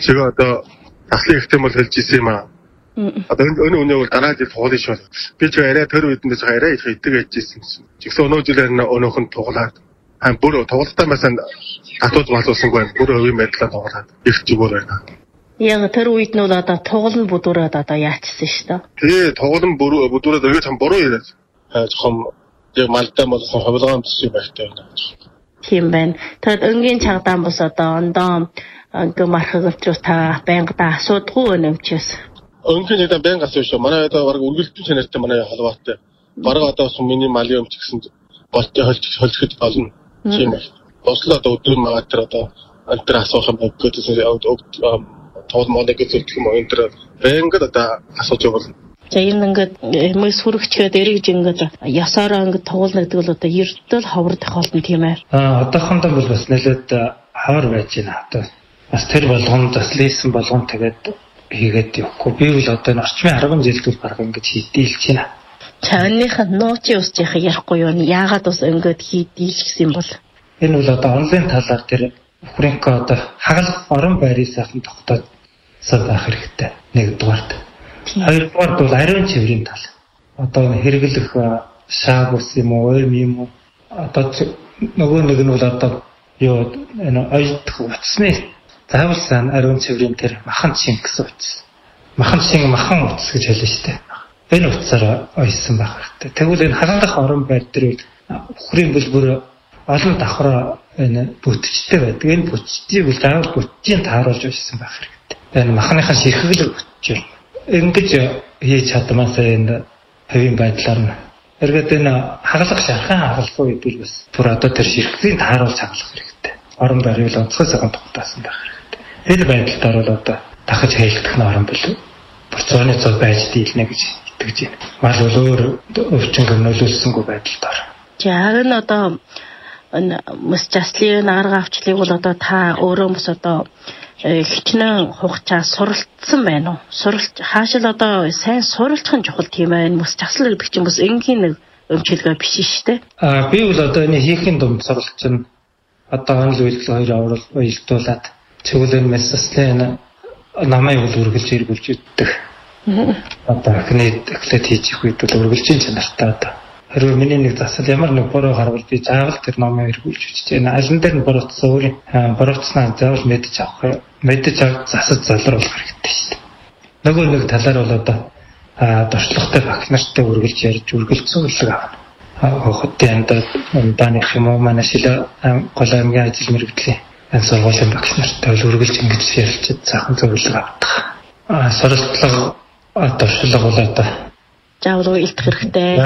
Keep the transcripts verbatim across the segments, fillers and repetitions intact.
Тэгээ одоо ахлын ихтэй бол хэлж ирсэн юм аа. Одоо өнөө өнөө бол дараа жил тоглоно шүү. Би ч арай тэр үедээс арай их идэг ээж ирсэн. Жигсэн өнөө жилээр өнөөх нь тоглоод ам бүр тоглолтоо масаа хатууд болоосонгүй бүр өвийн байдлаар тоглоод их зүгээр байна. Яг тэр үед нь одоо тоглоно бүдүүрээд одоо яачсан шүү дээ. Тий, тоглоно бүдүүрээд өгөөж хам буруу яриад. Хаачихсан яг малтай болсон хавлгаан төсөв байхтай байна. Тийм байна. Тэгэд өнгийн чагдаан бос одоо ондоо ингээ мархагчуус та байнга асуудгүй өнөмчөөс. Өнгийн нэг байнга асууж шүү. Манай одоо баг үргэлжлэн чанартай манай холбоотой. Бараг одоо миний малын өмч гэсэн болтой холж холжоход болно. Тийм байна. Бослоо одоо өдөр магадгүй одоо антер асуух юм гэдэг тоол моног гэж юм уу энэ байнга одоо асууж явуулна. За энэ ингээд мөс хүрэгчгээд эргэж ингээд ясаараа ингээд тоглоно гэдэг бол одоо ердөө ховрдох болно тийм ээ. Аа одоохондоо бол бас нэлээд хавар байж байна одоо. Бас тэр болгонд бас лейсэн болгонд тэгээд хийгээд явахгүй. Би бол одоо энэ орчмын арван жилд бол баг ингээд хийдэлж байна. Чааных нуучи усчих ярихгүй юу? Яагаад бас ингээд хийдэлж гэсэн бол? Энэ бол одоо онлайн талаар тэр Фрэнко одоо хагалах орон байрын сайхан тогтоод сав байх хэрэгтэй. Нэгдүгээрт. Хоёрдугаарт бол ариун чиврийн тал. Одоо хэрэглэх шааг ус юм уу, ойм юм уу? Одоо нөгөө нэг нь бол одоо юу энэ ойдох утасны заавал сан ариун чиврийн тэр махан шин гэсэн утас. Махан шин махан утас гэж хэлнэ шүү дээ. Энэ утсаараа ойсон байх хэрэгтэй. Тэгвэл энэ хагалах орон байр дээр бүхрийн бүлбэр олон давхраа энэ бүтчтэй байдаг. Энэ бүтчийг бол заавал бүтчийн тааруулж байсан байх хэрэгтэй. Энэ махныхаа ширхэг бүтч юм. Ингэж хийж чадмаасаа энэ хэвийн байдлаар нь эргээд энэ хагалах шархан хагалах үед бол бас түр одоо тэр ширхгийн тааруулж хагалах хэрэгтэй. Орон байрыг онцгой цагаан тогтоосон байх хэрэгтэй. Энэ байдлаар бол одоо дахиж хэлтэх нь орон бил процесны цог байж дийлнэ гэж итгэж байна. Мал бол өөр өвчин гомнөлүүлсэнгүй байдалд ор. За энэ одоо энэ мөс заслын арга авчлыг бол одоо та өөрөө мөс одоо хичнээн хугацаа суралцсан байна уу? Суралц хаашаа одоо сайн суралцах нь чухал тийм ээ. Мөс засал гэдэг чинь бас энгийн нэг өмчилгээ биш шүү дээ. Аа би бол одоо энэ хийхин дунд суралцсан. Одоо онл үйлдэл хоёр аврал уялдуулаад цэвэрлэн мэс заслын намайг бол үргэлж эргүүлж иддэг. Одоо эхний эхлээд хийж их үед бол үргэлжийн чанартай одоо хэрвээ миний нэг засал ямар нэг буруу харвал би заавал тэр номыг эргүүлж үчиж байна. Алин дээр нь буруутсан өөрийн буруутснаа заавал мэдэж авах, мэдэж авах засал залруулах хэрэгтэй шүү дээ. Нөгөө нэг талаар бол одоо дуршлагтай багш нартай үргэлж ярьж үргэлж зөвлөг авна. Хөөхдийн даных юм уу манай шилэ гол аймгийн ажил мэргэжлийн энэ сургуулийн багш нартай үргэлж ингэж ярилцаж цаахан зөвлөг авдаг. Суралцлага дуршлага бол одоо заавал уйлдах хэрэгтэй.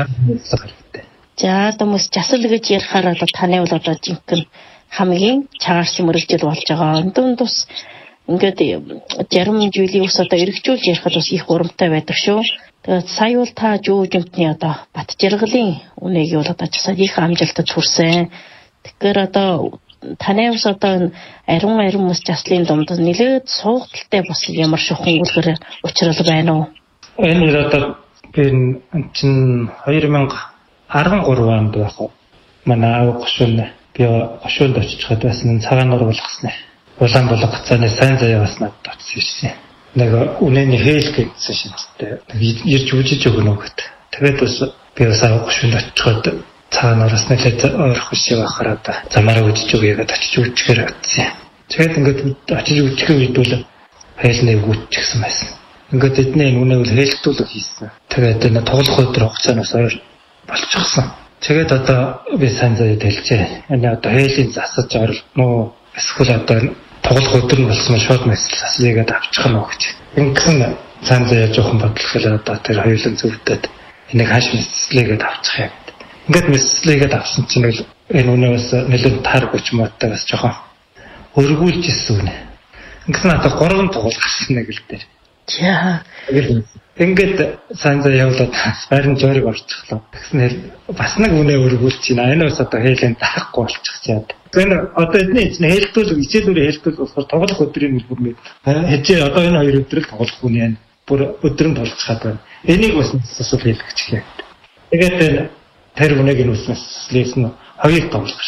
За одоо мөс засал гэж ярихаар одоо таны бол одоо жинхэнэ хамгийн чагарсан мөрөгжил болж байгаа. Өндөн тус ингээд зарим жилийн ус одоо эргэжүүлж ярихад бас их урамтай байдаг шүү. Тэгээд сая бол та жүүжимтний одоо бат жаргалын үнэгийг бол одоо засаад их амжилтад хүрсэн. Тэгэхээр одоо таны ус одоо ариун ариун мөс заслын дунд нэлээд суугдaltaй бас ямар шохон үлгэр учрал байна уу? Энэ одоо би чин хоёр мянга арван гурав онд байх уу. Манай аав гошуун би гошуунд очичхад байсан цагаан нур болгосноо. Улаан болгоцооны сайн заяа бас надад очсон шээ. Нэг үнэний хээл гэсэн шинжтэй. Ирж үжиж өгнө гэд. Тэгээд бас би бас аав гошуунд очичхад цагаан нураас нэлээд ойрхон шиг ахараад замаараа үжиж өгье гэдээ очиж үжихээр авчихсан. Тэгээд ингээд очиж үжихийн үед бол хэлний үгүйчихсэн байсан. Ингээд эдний үнэ бол хэлтүүлэг хийсэн. Тэгээд энэ тоглох өдөр хугацаанаас ойр болчихсон. Тэгээд одоо би сайн заяад хэлжээ. Энэ одоо хээлийн засаж орол муу эсвэл одоо тоглох өдөр нь болсон шууд мессеж заслыгээд авчих нь уу гэж. Ингэсэн сайн заяа жоохон бодлохлоо одоо тэр хоёулын зөвдөд энийг хааш мессежлэгээд авчих юм. Ингээд мессежлэгээд авсан чинь энэ үнэ бас нэлээд таар гоч муутай бас жоохон өргүүлж ирсэн үнэ. Ингэсэн одоо гурван тоглох гарсан нэг л дээр. За ингээд сайн заяа явуулаад байрны жориг орчихлоо. Тэгснээр бас нэг үнэ өргүүлж байна. Энэ бас одоо хээлийн даахгүй болчих чаад. Энэ одоо эдний чинь хэлтүүл хичээлүүрээ хэлтүүл болохоор тоглох өдрийн бүр мэд. Хэзээ одоо энэ хоёр өдрөл тоглох хүн яа. Бүр өдрөнд болчихад байна. Энийг бас асуул хэлэх гэж. Тэгээд тэр үнэг нь үснэс лээс нь хоёр тоглох гэсэн.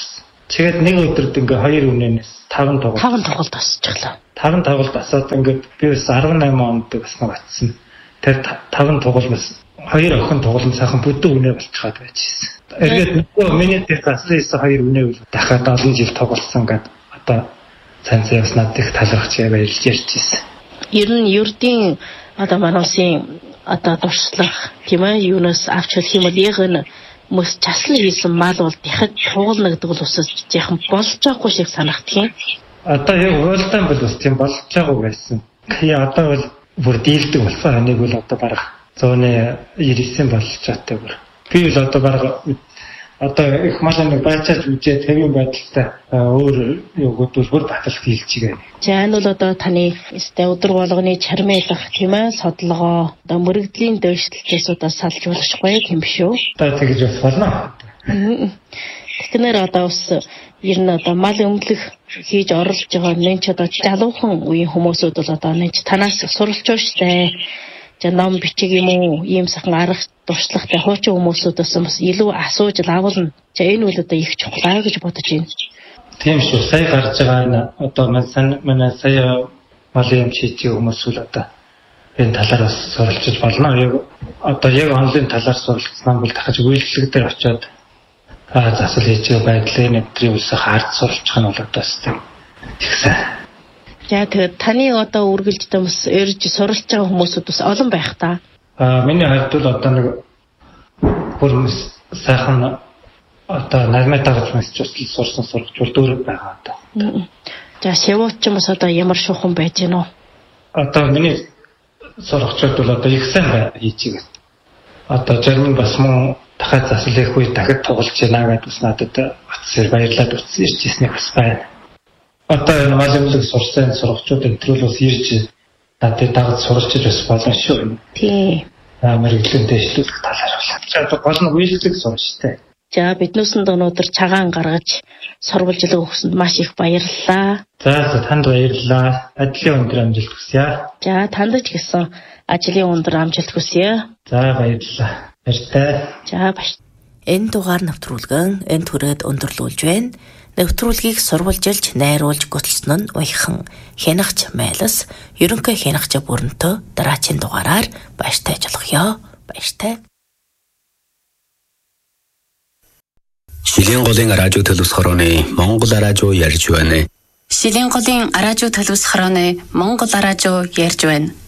Тэгээд нэг өдөрт ингээ хоёр үнэнээс таван тоглолт таван тоглолт асчихлаа. таван тоглолт асаад ингээд би бас арван найман онд бас нэг атсан. Тэр таван тоглолт бас хоёр охин тоглоом сайхан бүдүүн үнэ болчиход байжсэн. Эргээд нөгөө миний тэр класс хоёр үнэ үл дахиад олон жил тоглосон гэдэг одоо цанцаа бас надад их талархаж баярлж ярьжсэн. Ер нь ердийн одоо манайсын одоо туршлах тийм ээ юунаас авч хэлэх юм бол яг энэ мөс часлан хийсэн мал бол дахиад тугална гэдэг бол усаж яхан болж байгаагүй шиг санагдах юм. Одоо яг уйлдаан бол бас тийм болж байгаагүй байсан. Яа одоо бол бүр дийлдэг болсон. Энийг бол одоо бараг зооны ирсэн болж чадтай бүр. Би бол одоо бараг одоо их малын байцааж үжээ тавийн байдалтай өөр юугууд бүр батал хийлж байгаа. За энэ бол одоо таны өстэй өдөр болгоны чармайлах тийм ээ содлогоо одоо мөрөгдлийн дэвшлэлтээсүүдээс салж болохгүй юм шүү. Одоо тэгж бас болно. Тэгэхээр одоо бас ер нь одоо мал өмлөх хийж орлож байгаа нэн ч одоо залуухан үеийн хүмүүсүүд бол одоо нэн ч танаас суралж байгаа штэ. За ном бичиг юм уу ийм сайхан арга туршлагатай хуучин хүмүүсүүдээс бас илүү асууж лавлна. За энэ үл одоо их чухал гэж бодож байна. Тийм шүү. Сая гарч байгаа энэ одоо манай сая малын чийчиг хүмүүс үл одоо энэ талаар бас суралцж болно. Яг одоо яг онлайн талаар суралцсан бол дахиж үйлчлэг дээр очиод аа засал хийж байгаа байдлын нэвтрийн үлсээ хард суралцах нь бол одоо тийм их сайн. За тэгээд таны одоо үргэлжтэй бас өрж суралж байгаа хүмүүсүүд бас олон байх та. Аа миний хувьд бол одоо нэг бүр сайхан одоо нармай дагаж мэсч сурсан сургуул дөөрөг байгаа одоо. За шивууч ч бас одоо ямар шуухан байж гэнэ үү? Одоо миний сургачууд бол одоо их сайн бай хийчихээ. Одоо зарим нь бас мөн дахиад засал хийх үе дахиад тоглож байна гэдээ бас надад утсаар баярлаад утсан ирчихснээр бас байна. Одоо энэ малымлаг сурсан сургачууд энтрүүл бас ирж надад дагаж суралцж бас болно шүү. Тийм. Аа мэрэгчлэн дэвшлүүлэх талаар бол. За одоо гол нь үйлчлэг сурчтай. За биднээс өнөөдөр цагаан гаргаж сурвалжлаг өгсөнд маш их баярлалаа. За за танд баярлалаа. Ажлын өндөр амжилт хүсье. За танд ч гэсэн ажлын өндөр амжилт хүсье. За баярлалаа. Баяртай. За баяр. Энэ дугаар нэвтрүүлгэн энэ түрээд өндөрлүүлж байна. Нэвтрүүлгийг сурвалжилж, найруулж гуталсан нь уяхан хянагч Майлас, ерөнхий хянагч бүрэнтөө дараачийн дугаараар баяртай ажиллахё. Баяртай. Шилийн голын радио төлөвс хорооны Монгол радио ярьж байна. Шилийн голын радио төлөвс хорооны Монгол радио ярьж байна.